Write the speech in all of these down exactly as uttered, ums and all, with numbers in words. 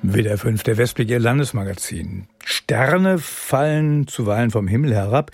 W D R fünf, der Westblick, Ihr Landesmagazin. Sterne fallen zuweilen vom Himmel herab.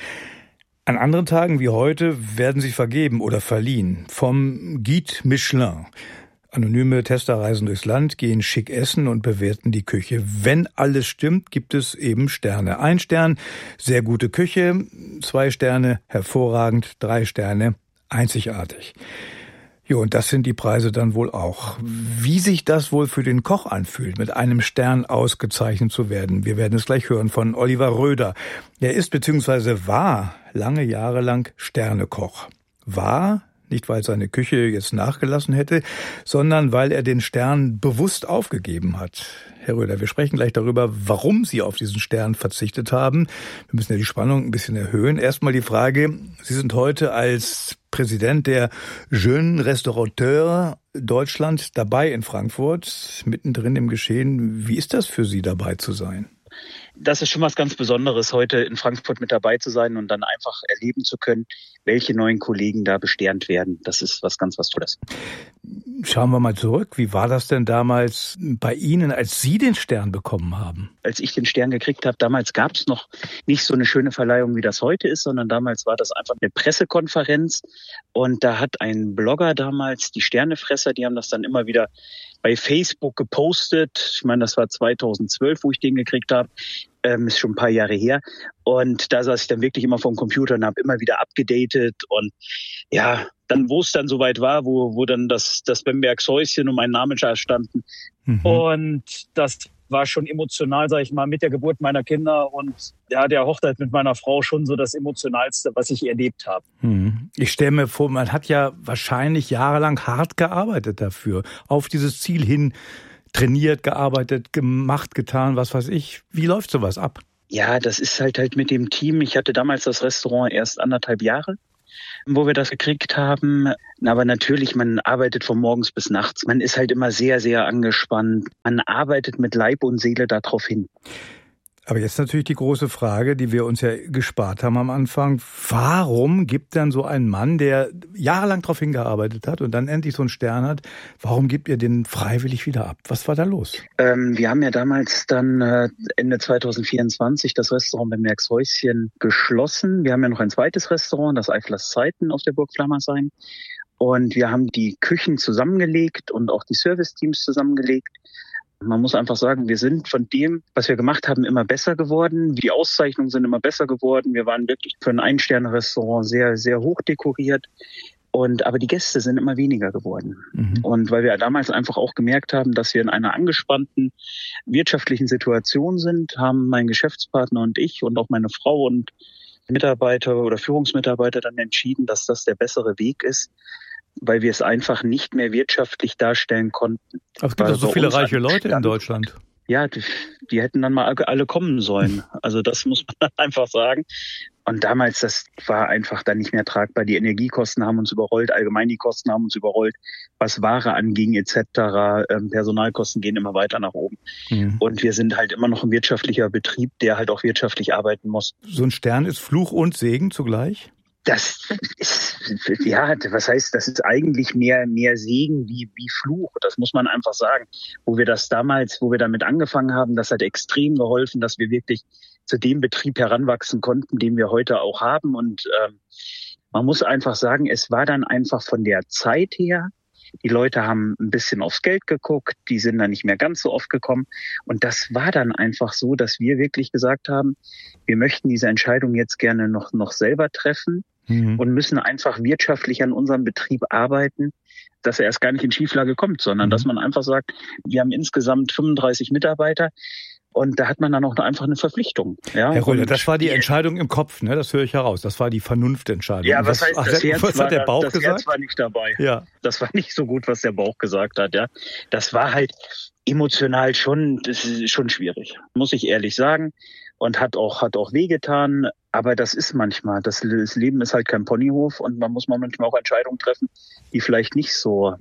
An anderen Tagen wie heute werden sie vergeben oder verliehen. Vom Guide Michelin. Anonyme Tester reisen durchs Land, gehen schick essen und bewerten die Küche. Wenn alles stimmt, gibt es eben Sterne. Ein Stern, sehr gute Küche. Zwei Sterne, hervorragend. Drei Sterne, einzigartig. Jo, und das sind die Preise dann wohl auch. Wie sich das wohl für den Koch anfühlt, mit einem Stern ausgezeichnet zu werden, wir werden es gleich hören von Oliver Röder. Er ist bzw. war lange Jahre lang Sternekoch. War, nicht weil seine Küche jetzt nachgelassen hätte, sondern weil er den Stern bewusst aufgegeben hat. Herr Röder, wir sprechen gleich darüber, warum Sie auf diesen Stern verzichtet haben. Wir müssen ja die Spannung ein bisschen erhöhen. Erstmal die Frage, Sie sind heute als Präsident der Jeunes Restaurateurs Deutschland dabei in Frankfurt, mittendrin im Geschehen. Wie ist das für Sie, dabei zu sein? Das ist schon was ganz Besonderes, heute in Frankfurt mit dabei zu sein und dann einfach erleben zu können, welche neuen Kollegen da besternt werden. Das ist was ganz was Tolles. Schauen wir mal zurück. Wie war das denn damals bei Ihnen, als Sie den Stern bekommen haben? Als ich den Stern gekriegt habe, damals gab es noch nicht so eine schöne Verleihung, wie das heute ist, sondern damals war das einfach eine Pressekonferenz. Und da hat ein Blogger damals, die Sternefresser, die haben das dann immer wieder bei Facebook gepostet. Ich meine, das war zweitausendzwölf, wo ich den gekriegt habe. Ähm, ist schon ein paar Jahre her. Und da saß ich dann wirklich immer vor dem Computer und habe immer wieder abgedatet. Und ja, dann, wo es dann soweit war, wo, wo dann das, das Bembergs Häuschen und mein Name standen. Mhm. Und das war schon emotional, sage ich mal, mit der Geburt meiner Kinder und ja, der Hochzeit mit meiner Frau schon so das Emotionalste, was ich erlebt habe. Hm. Ich stelle mir vor, man hat ja wahrscheinlich jahrelang hart gearbeitet dafür, auf dieses Ziel hin trainiert, gearbeitet, gemacht, getan, was weiß ich. Wie läuft sowas ab? Ja, das ist halt halt mit dem Team. Ich hatte damals das Restaurant erst anderthalb Jahre, wo wir das gekriegt haben. Aber natürlich, man arbeitet von morgens bis nachts. Man ist halt immer sehr, sehr angespannt. Man arbeitet mit Leib und Seele darauf hin. Aber jetzt natürlich die große Frage, die wir uns ja gespart haben am Anfang. Warum gibt dann so ein Mann, der jahrelang darauf hingearbeitet hat und dann endlich so einen Stern hat, warum gibt ihr den freiwillig wieder ab? Was war da los? Ähm, wir haben ja damals dann äh, Ende zweitausendvierundzwanzig das Restaurant Bembergs Häuschen geschlossen. Wir haben ja noch ein zweites Restaurant, das Eiflers Zeiten auf der Burg Flammersheim. Und wir haben die Küchen zusammengelegt und auch die Serviceteams zusammengelegt. Man muss einfach sagen, wir sind von dem, was wir gemacht haben, immer besser geworden. Die Auszeichnungen sind immer besser geworden. Wir waren wirklich für ein Ein-Sterne-Restaurant sehr, sehr hoch dekoriert. Und, aber die Gäste sind immer weniger geworden. Mhm. Und weil wir damals einfach auch gemerkt haben, dass wir in einer angespannten wirtschaftlichen Situation sind, haben mein Geschäftspartner und ich und auch meine Frau und Mitarbeiter oder Führungsmitarbeiter dann entschieden, dass das der bessere Weg ist, weil wir es einfach nicht mehr wirtschaftlich darstellen konnten. Aber es gibt doch so viele reiche Leute in Deutschland. Ja, die, die hätten dann mal alle kommen sollen. Also das muss man dann einfach sagen. Und damals, das war einfach dann nicht mehr tragbar. Die Energiekosten haben uns überrollt, allgemein die Kosten haben uns überrollt, was Ware anging et cetera. Ähm, Personalkosten gehen immer weiter nach oben. Mhm. Und wir sind halt immer noch ein wirtschaftlicher Betrieb, der halt auch wirtschaftlich arbeiten muss. So ein Stern ist Fluch und Segen zugleich? Das ist, ja, was heißt, das ist eigentlich mehr, mehr Segen wie, wie Fluch. Das muss man einfach sagen. Wo wir das damals, wo wir damit angefangen haben, das hat extrem geholfen, dass wir wirklich zu dem Betrieb heranwachsen konnten, den wir heute auch haben. Und ähm, man muss einfach sagen, es war dann einfach von der Zeit her, die Leute haben ein bisschen aufs Geld geguckt, die sind dann nicht mehr ganz so oft gekommen. Und das war dann einfach so, dass wir wirklich gesagt haben, wir möchten diese Entscheidung jetzt gerne noch, noch selber treffen. Mhm. Und müssen einfach wirtschaftlich an unserem Betrieb arbeiten, dass er erst gar nicht in Schieflage kommt, sondern mhm. dass man einfach sagt, wir haben insgesamt fünfunddreißig Mitarbeiter und da hat man dann auch einfach eine Verpflichtung. Ja? Herr Röder, das war die Entscheidung im Kopf, ne? Das höre ich heraus. Das war die Vernunftentscheidung. Ja, was heißt, das Herz, was war, hat der Bauch das gesagt? Herz war nicht dabei. Ja. Das war nicht so gut, was der Bauch gesagt hat. Ja, das war halt emotional schon, das ist schon schwierig, muss ich ehrlich sagen. Und hat auch, hat auch wehgetan. Aber das ist manchmal, das, das Leben ist halt kein Ponyhof und man muss manchmal auch Entscheidungen treffen, die vielleicht nicht so,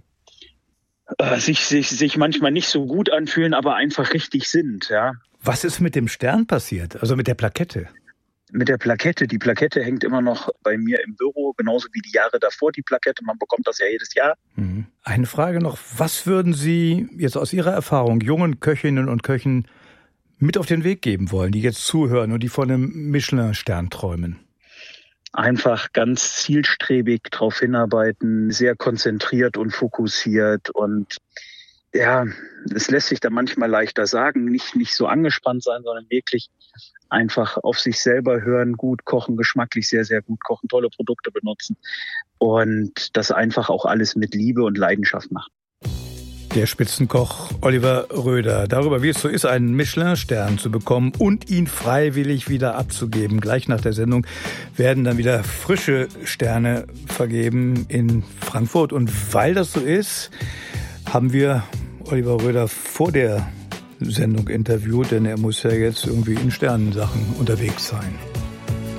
äh, sich, sich, sich manchmal nicht so gut anfühlen, aber einfach richtig sind, ja. Was ist mit dem Stern passiert? Also mit der Plakette? Mit der Plakette. Die Plakette hängt immer noch bei mir im Büro, genauso wie die Jahre davor die Plakette. Man bekommt das ja jedes Jahr. Eine Frage noch. Was würden Sie jetzt aus Ihrer Erfahrung jungen Köchinnen und Köchen mit auf den Weg geben wollen, die jetzt zuhören und die von einem Michelin-Stern träumen? Einfach ganz zielstrebig drauf hinarbeiten, sehr konzentriert und fokussiert und ja, es lässt sich da manchmal leichter sagen, nicht, nicht so angespannt sein, sondern wirklich einfach auf sich selber hören, gut kochen, geschmacklich sehr, sehr gut kochen, tolle Produkte benutzen und das einfach auch alles mit Liebe und Leidenschaft machen. Der Spitzenkoch Oliver Röder. Darüber, wie es so ist, einen Michelin-Stern zu bekommen und ihn freiwillig wieder abzugeben. Gleich nach der Sendung werden dann wieder frische Sterne vergeben in Frankfurt. Und weil das so ist, haben wir Oliver Röder vor der Sendung interviewt, denn er muss ja jetzt irgendwie in Sternensachen unterwegs sein.